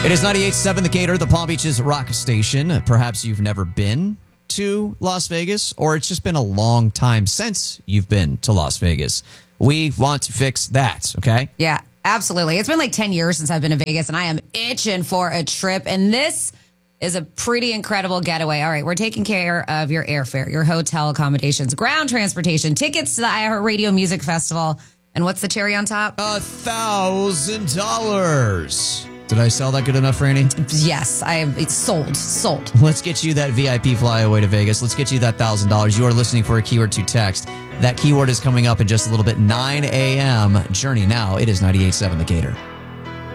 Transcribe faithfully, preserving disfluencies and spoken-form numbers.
It is ninety-eight point seven The Gator, the Palm Beaches rock station. Perhaps you've never been to Las Vegas, or it's just been a long time since you've been to Las Vegas. We want to fix that, okay? Yeah, absolutely. It's been like ten years since I've been to Vegas, and I am itching for a trip. And this is a pretty incredible getaway. All right, we're taking care of your airfare, your hotel accommodations, ground transportation, tickets to the iHeartRadio Music Festival. And what's the cherry on top? A thousand dollars. Did I sell that good enough, Franny? Yes, I. It's sold. Sold. Let's get you that V I P flyaway to Vegas. Let's get you that one thousand dollars. You are listening for a keyword to text. That keyword is coming up in just a little bit. nine a.m. Journey now. It is ninety-eight point seven The Gator.